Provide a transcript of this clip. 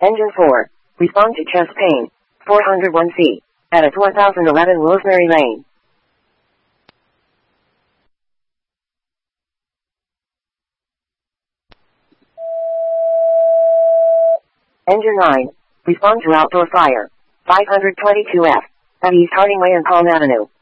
Engine 4. Respond to chest pain. 401C. At 1011 Rosemary Lane. Engine 9. Respond to outdoor fire. 522F. At East Harding Way and Palm Avenue.